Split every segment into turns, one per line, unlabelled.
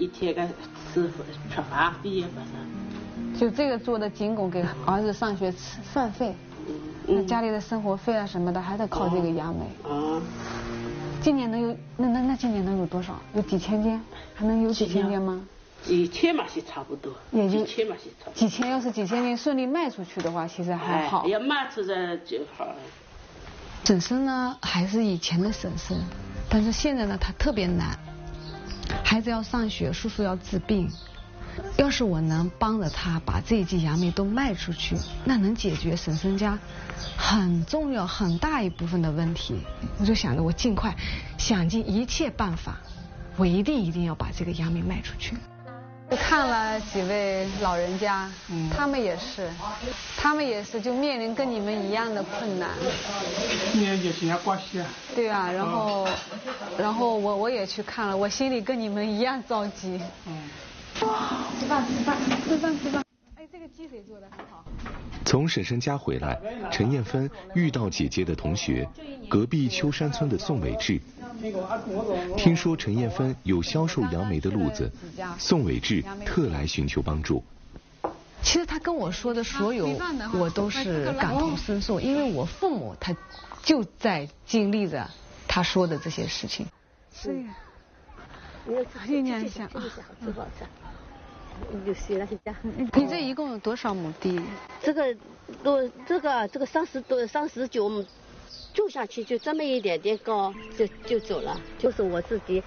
一天个吃饭费也不是。
就这个做的仅供给儿子上学吃饭费，那家里的生活费啊什么的还得靠这个杨梅。今年能有那今年能有多少？有几千件？还能有几千件吗？
几千嘛是差不多，
也就
几千嘛是差不多。
几千要是几千件顺利卖出去的话，其实还好。
要卖出去就好。
婶婶呢还是以前的婶婶，但是现在呢她特别难，孩子要上学，叔叔要治病。要是我能帮着他把这一季杨梅都卖出去，那能解决婶婶家很重要很大一部分的问题。我就想着我尽快想尽一切办法，我一定要把这个杨梅卖出去。看了几位老人家，他们也是就面临跟你们一样的困难。
也是要关系啊。
对啊，然后我也去看了，我心里跟你们一样着急。吃饭。哎，这个鸡谁做的很好。
从婶婶家回来，陈艳芬遇到姐姐的同学，隔壁秋山村的宋伟志。听说陈艳芬有销售杨梅的路子，宋伟志特来寻求帮助。
其实他跟我说的所有，我都是感同身受，因为我父母他就在经历着他说的这些事情。是。酝酿一下啊。你这一共有多少亩地？
这个30多39亩，种下去就这么一点点高，就走了，就是我自己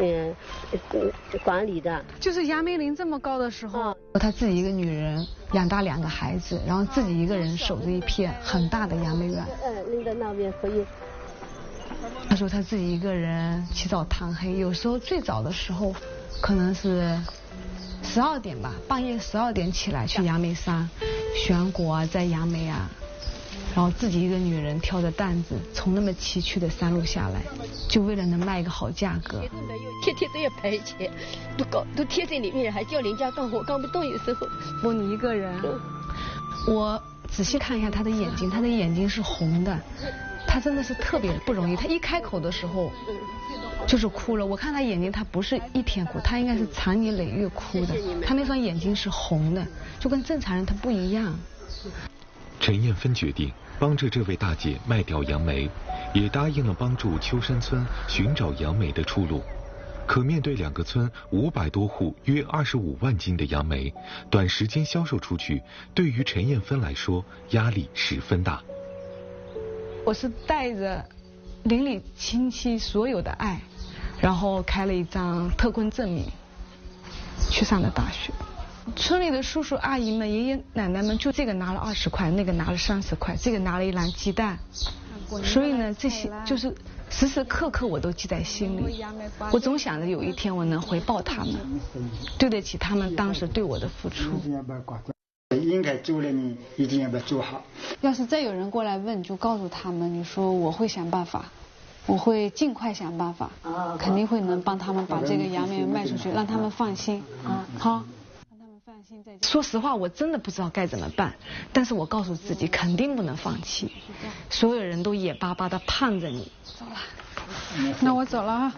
管理的。
就是杨梅林这么高的时候，她自己一个女人养大2个孩子，然后自己一个人守着一片很大的杨梅园。
拎到那边可以。
他说他自己一个人起早贪黑，有时候最早的时候可能是12点吧，半夜12点起来去杨梅山选果啊，摘杨梅啊，然后自己一个女人挑着担子从那么崎岖的山路下来，就为了能卖一个好价格。
天天都要赔钱，都贴在里面，还叫人家干活干不动，有时候。
我你一个人，我仔细看一下他的眼睛，他的眼睛是红的。他真的是特别不容易，他一开口的时候就是哭了。我看他眼睛，他不是一天哭，他应该是长年累月哭的。他那双眼睛是红的，就跟正常人他不一样。
陈艳芬决定帮着这位大姐卖掉杨梅，也答应了帮助秋山村寻找杨梅的出路。可面对2个村500多户约25万斤的杨梅，短时间销售出去，对于陈艳芬来说压力十分大。
我是带着邻里亲戚所有的爱，然后开了一张特困证明，去上的大学。村里的叔叔阿姨们、爷爷奶奶们，就这个拿了20块，那个拿了30块，这个拿了1篮鸡蛋。所以呢，这些就是时时刻刻我都记在心里。我总想着有一天我能回报他们，对得起他们当时对我的付出。
应该做的你一定要把它做好。
要是再有人过来问，你就告诉他们，你说我会想办法，我会尽快想办法，肯定会能帮他们把这个杨梅卖出去，让他们放心。好，让他们放心。说实话，我真的不知道该怎么办，但是我告诉自己，肯定不能放弃。所有人都眼巴巴地盼着你。走了，那我走了啊。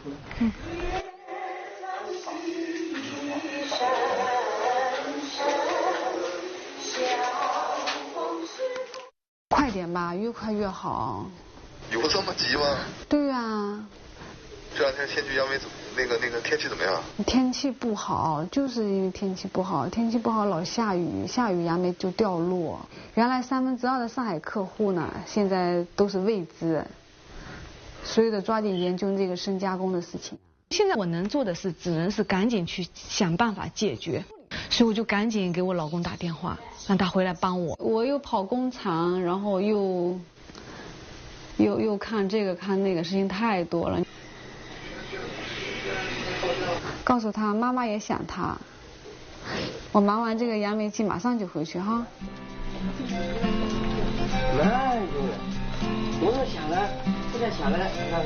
快点吧，越快越好。
有这么急吗？
对啊。
这2天先去杨梅那个天气怎么样？
天气不好，就是因为天气不好，老下雨，杨梅就掉落。原来2/3的上海客户呢，现在都是未知，所以得抓紧研究这个深加工的事情。现在我能做的是，只能是赶紧去想办法解决。所以我就赶紧给我老公打电话，让他回来帮我。我又跑工厂，然后又看这个看那个，事情太多了。告诉他妈妈也想他，我忙完这个杨梅季马上就回去哈。
来，我都想了，现在想了，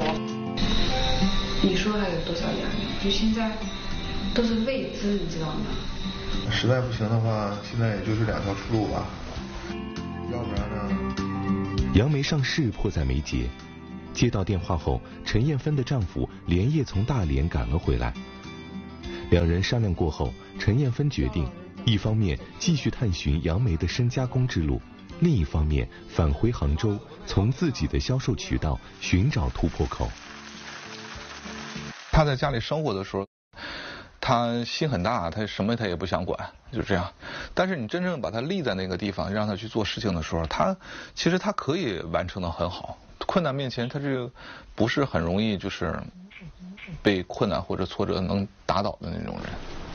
你说还有多少杨梅？就现在都是未知，你知道吗？
实在不行的话，现在也就是2条出路吧，要不然呢？
杨梅上市迫在眉睫。接到电话后，陈艳芬的丈夫连夜从大连赶了回来。 两人商量过后，陈艳芬决定，一方面继续探寻杨梅的深加工之路，另一方面返回杭州，从自己的销售渠道寻找突破口。
他在家里生活的时候，他心很大，他什么他也不想管，就这样。但是你真正把他立在那个地方，让他去做事情的时候，其实他可以完成得很好。困难面前，他这个不是很容易就是被困难或者挫折能打倒的那种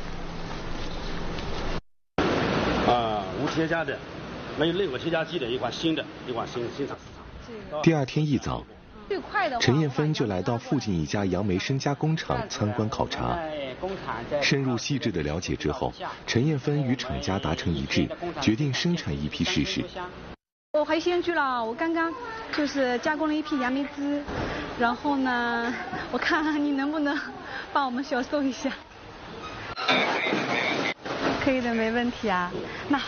人。无添加的，没有内膜添加剂的一款新厂市场。
第二天一早，陈艳芬就来到附近一家杨梅深加工厂参观考察。深入细致的了解之后，陈艳芬与厂家达成一致，决定生产一批试试。
我回西安去了，我刚刚就是加工了一批杨梅汁，然后呢，我看看你能不能帮我们销售一下。可以的，没问题啊。那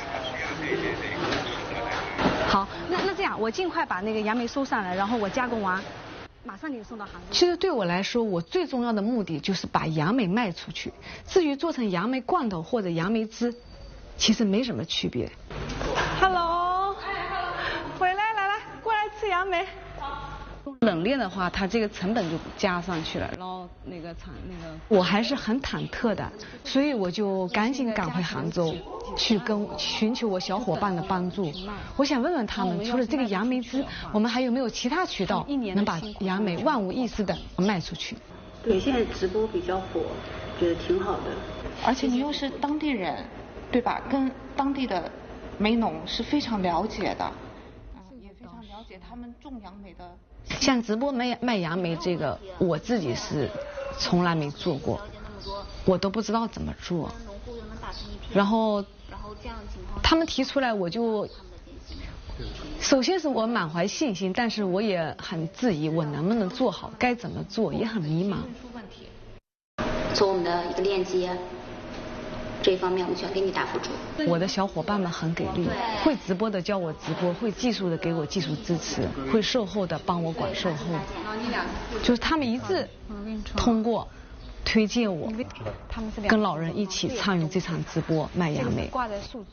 好，那这样，我尽快把那个杨梅收上来，然后我加工完，马上给你送到杭州。其实对我来说，我最重要的目的就是把杨梅卖出去。至于做成杨梅罐头或者杨梅汁，其实没什么区别。Hello， 回来来，过来吃杨梅。冷链的话，它这个成本就加上去了，然后我还是很忐忑的，所以我就赶紧赶回杭州，去寻求我小伙伴的帮助。我想问问他们，除了这个杨梅汁，我们还有没有其他渠道能把杨梅万无一失的卖出去？
对，现在直播比较火，觉得挺好的。
而且你又是当地人，对吧？跟当地的梅农是非常了解的，也非常了解他们种杨梅的。
像直播卖杨梅这个，我自己是从来没做过，我都不知道怎么做。然后他们提出来，我就首先是我满怀信心，但是我也很质疑我能不能做好，该怎么做也很迷茫。
从我们的一个链接这一方面，我们需要给你打辅助。
我的小伙伴们很给力，会直播的教我直播，会技术的给我技术支持，会售后的帮我管售后，就是他们一致通过推荐我，跟老人一起参与这场直播卖杨梅。挂在树。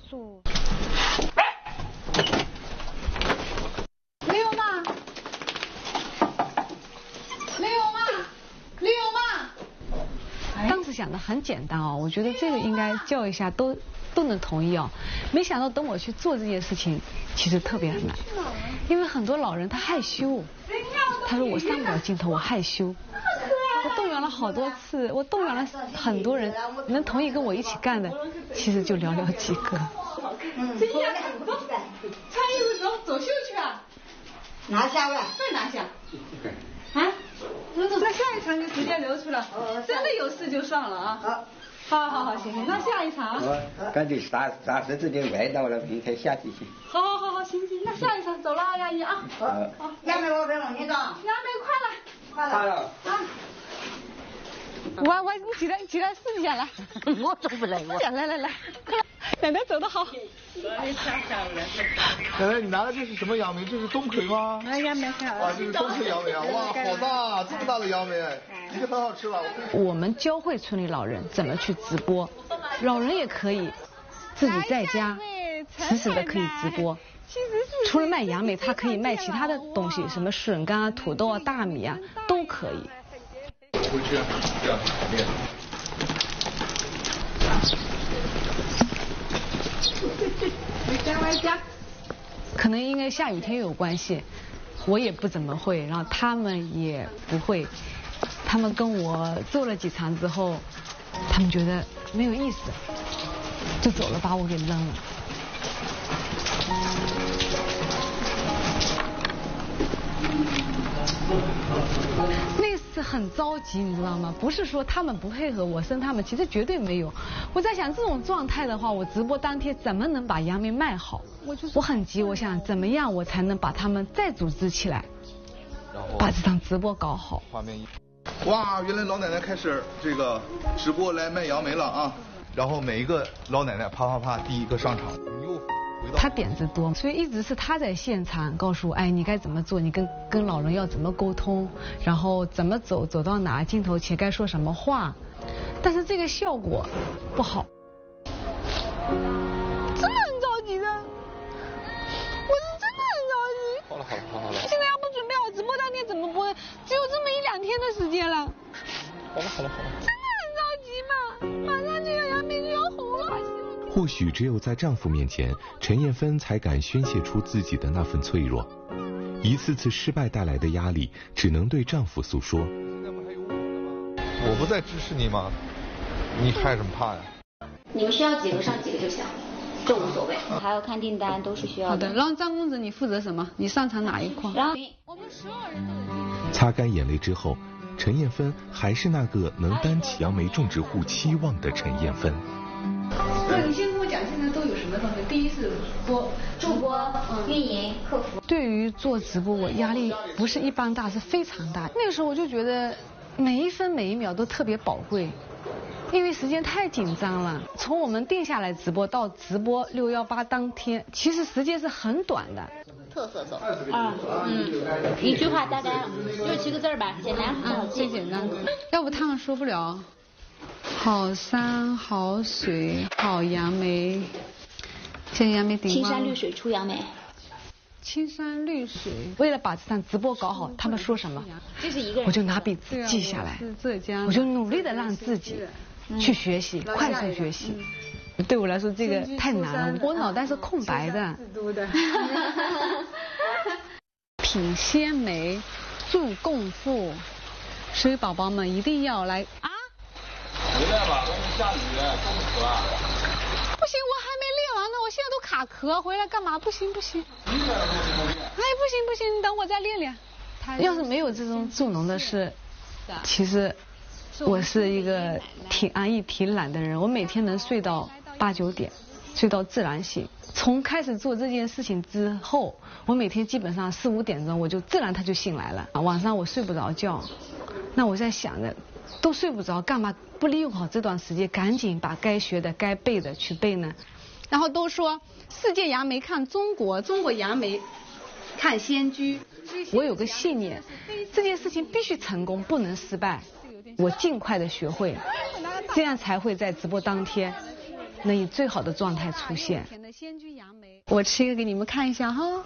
没有吗？当时想的很简单哦，我觉得这个应该叫一下都能同意哦。没想到等我去做这件事情，其实特别难，因为很多老人他害羞，他说我上不了镜头，我害羞。我动员了好多次，我动员了很多人，能同意跟我一起干的，其实就寥寥几个。
真呀，穿衣服走秀去啊？拿下吧，再拿下。啊？那下一场就直接流出了，真的有事就上了啊。好，行，那下一场。
感觉啥身子的味道了，明天下去去。
好，行，那下一场走了啊，阿姨啊。好，杨梅我别弄你装。杨梅快了。啊。
我你起来试一下来。
我走不来，
来，奶奶走得好。
奶奶，你拿的这是什么杨梅？这是冬葵吗？
杨梅
啊，这是冬葵杨梅啊！哇，好大，这么大的杨梅，一定很好吃了。
我们教会村里老人怎么去直播，老人也可以自己在家实时的可以直播。除了卖杨梅，他可以卖其他的东西，什么笋干啊、土豆啊、大米啊，都可以。
回去这样练。
回家。
可能因为下雨天有关系，我也不怎么会，然后他们也不会。他们跟我做了几场之后，他们觉得没有意思，就走了，把我给扔了。那次很着急，你知道吗？不是说他们不配合我生他们，其实绝对没有。我在想这种状态的话，我直播当天怎么能把杨梅卖好？我很急，我想怎么样我才能把他们再组织起来，把这场直播搞好。
画面哇，原来老奶奶开始这个直播来卖杨梅了啊！然后每一个老奶奶啪第一个上场，
他点子多，所以一直是他在现场告诉我，哎，你该怎么做，你跟老人要怎么沟通，然后怎么走到哪，镜头前该说什么话。 但是这个效果不好。真的很着急的，我是真的很着急。
好了。
现在要不准备好直播当天怎么播？只有这么1-2天的时间了。
好了。
真的很着急嘛，马上就要杨梅就要红了。
或许只有在丈夫面前，陈艳芬才敢宣泄出自己的那份脆弱。一次次失败带来的压力，只能对丈夫诉说。
我不在支持你吗？你害什么怕呀？
你们需要几个上几个就行，这无所谓。还要看订单，都是需要的。
好的，然后张公子你负责什么？你擅长哪一块？
然后
我们所有人都有订单。
擦干眼泪之后，陈艳芬还是那个能担起杨梅种植户期望的陈艳芬。
那你先跟我讲，现在都有什么东西？第一是
主播、运营、客服。
对于做直播，我压力不是一般大，是非常大。那个时候我就觉得每一分每一秒都特别宝贵，因为时间太紧张了。从我们定下来直播到直播618当天，其实时间是很短的。
特色走一句话大概6-7个字吧，简单。
最简单。要不他们说不了。好山好水好杨梅，现在杨梅顶
青山绿水出杨梅。
青山绿水。为了把这场直播搞好，他们说什么，
这是一个人，
我就拿笔记下来，我就努力的让自己去学习，快速学习。对我来说这个太难了，我脑袋是空白的。品鲜梅，助共富，所以宝宝们一定要来啊！
回来吧，外面下雨，冻死了。
不行，我还没练完呢，我现在都卡壳，回来干嘛？不行。哎，不行，你等我再练练。要是没有这种助农的事，其实我是一个挺安逸、挺懒的人，我每天能睡到8-9点，睡到自然醒。从开始做这件事情之后，我每天基本上4-5点钟我就自然他就醒来了。晚上我睡不着觉，那我在想着，都睡不着，干嘛不利用好这段时间，赶紧把该学的、该背的去背呢？然后都说世界杨梅看中国，中国杨梅看仙居。我有个信念，这件事情必须成功，不能失败。我尽快的学会，这样才会在直播当天能以最好的状态出现。我吃一个给你们看一下哈。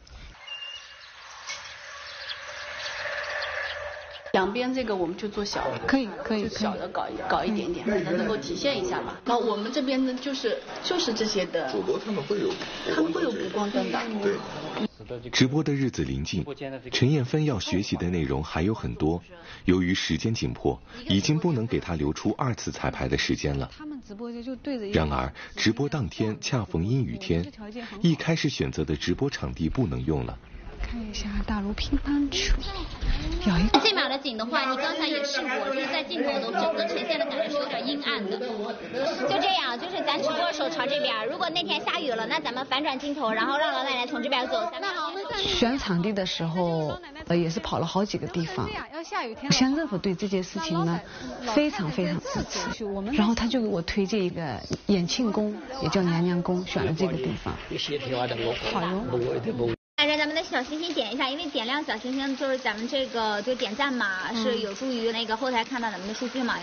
两边这个我们就做小的，
可以，
就小的搞一点点，可能能够体现一下吧。那我们这边呢，就是这些的。
主播他们会有
补光灯的。
对。
直播的日子临近，陈艳芬要学习的内容还有很多，由于时间紧迫，已经不能给她留出2次彩排的时间了。然而直播当天恰逢阴雨天，一开始选择的直播场地不能用了。
看一下大陆乒乓球，有一个
这秒的景的话，你刚才也试过，就是在镜头的整个呈现的感觉是有点阴暗的。就这样，就是咱直播手朝这边，如果那天下雨了，那咱们反转镜头，然后让老奶奶从这边走。
选场地的时候，也是跑了好几个地方。乡政府对这件事情呢，非常支持。然后他就给我推荐一个延庆宫，也叫娘娘宫，选了这个地方。好哟。
带着咱们的小星星点一下，因为点亮小星星就是咱们这个就点赞嘛，是有助于那个后台看到咱们的数据嘛。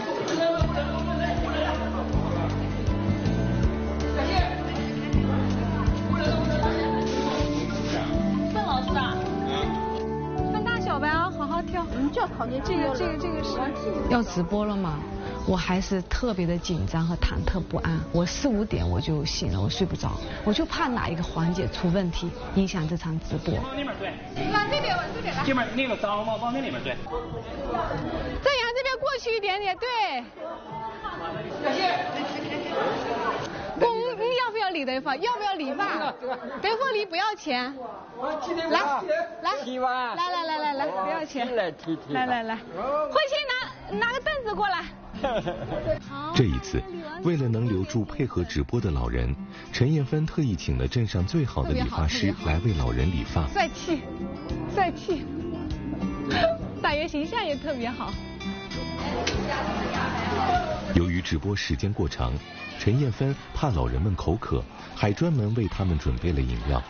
范老师啊，
分大小呗啊，好好挑。
就要考虑这个是
要直播了嘛。我还是特别的紧张和忐忑不安，我4-5点我就醒了，我睡不着，我就怕哪一个环节出问题，影响这场直播。
往那边对，
往这边，
这边那个脏往那里面对。
再往这边过去一点点，对。你要不要理对方？要不要理发？对方理不要钱。来，不要钱。来，慧清拿个凳子过来。
这一次，为了能留住配合直播的老人，陈艳芬特意请了镇上最好的理发师来为老人理发。
帅气，大爷形象也特别好。
由于直播时间过长，陈艳芬怕老人们口渴，还专门为他们准备了饮料。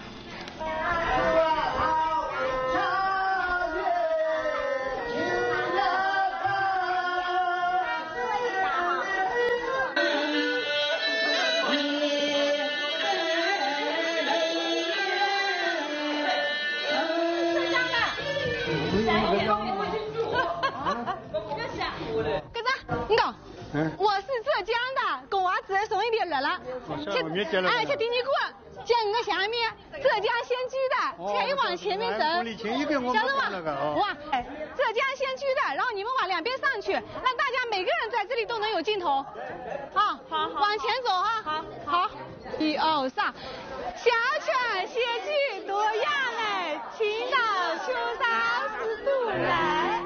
我是浙江的，跟娃子送一点热了。哎，去丁尼库，讲你的下面，浙江先驱的，可以往前面走。晓得吗？哇，浙江先驱的，然后你们往两边上去，让大家每个人在这里都能有镜头。好，往前走哈。好，1、2、3，小犬歇句多样美，青岛秋沙四渡来。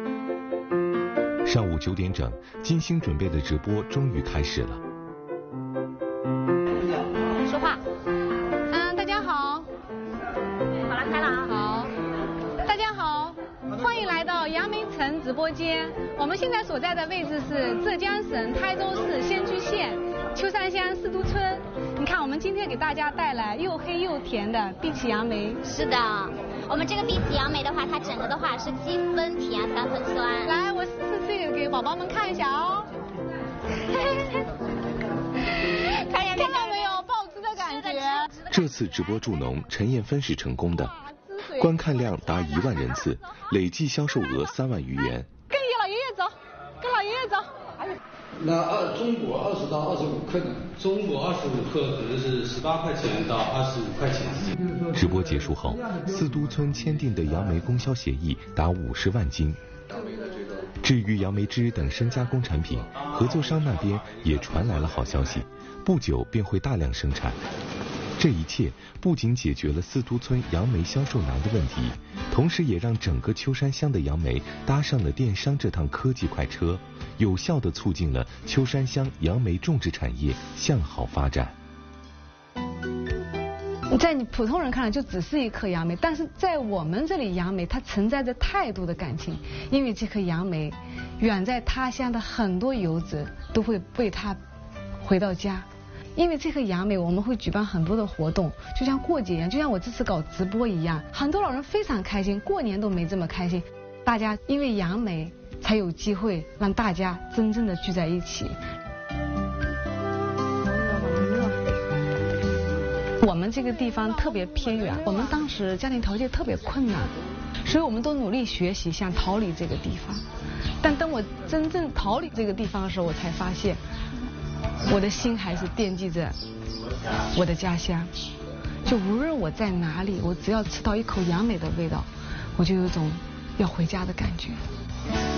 上午9点整，精心准备的直播终于开始了。
说话。大家好。
好了，开了啊。
好，大家好，欢迎来到杨梅城直播间。我们现在所在的位置是浙江省台州市仙居县秋山乡四渡村。你看，我们今天给大家带来又黑又甜的碧琪杨梅。
是的，我们这个碧琪杨梅的话，它整个的话是7分甜3分酸。
来，我试这个给宝宝们看一下哦。看到没有，爆汁的感觉。
这次直播助农，陈艳芬是成功的，观看量达1万人次，累计销售额3万余元。
跟老爷爷走，跟老爷爷走。
那中国20到25克呢？中国25克可能是18块钱到25块钱之间。
直播结束后，四渡村签订的杨梅供销协议达50万斤。至于杨梅汁等深加工产品，合作商那边也传来了好消息，不久便会大量生产。这一切不仅解决了四渡村杨梅销售难的问题，同时也让整个秋山乡的杨梅搭上了电商这趟科技快车，有效地促进了秋山乡杨梅种植产业向好发展。
在你普通人看来就只是一颗杨梅，但是在我们这里杨梅它承载着太多的感情，因为这颗杨梅远在他乡的很多游子都会为它回到家。因为这颗杨梅我们会举办很多的活动，就像过节一样，就像我这次搞直播一样，很多老人非常开心，过年都没这么开心。大家因为杨梅才有机会让大家真正的聚在一起。我们这个地方特别偏远，我们当时家庭条件特别困难，所以我们都努力学习，想逃离这个地方。但等我真正逃离这个地方的时候，我才发现我的心还是惦记着我的家乡。就无论我在哪里，我只要吃到一口杨梅的味道，我就有种要回家的感觉。